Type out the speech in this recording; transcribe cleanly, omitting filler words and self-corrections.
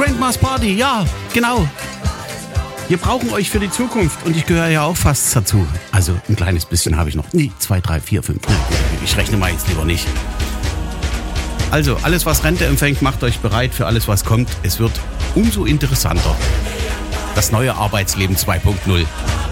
Grandma's Party, ja, genau. Wir brauchen euch für die Zukunft und ich gehöre ja auch fast dazu. Also ein kleines bisschen habe ich noch. Nee, 2, 3, 4, 5. Ich rechne mal jetzt lieber nicht. Also, alles was Rente empfängt, macht euch bereit für alles was kommt. Es wird umso interessanter. Das neue Arbeitsleben 2.0.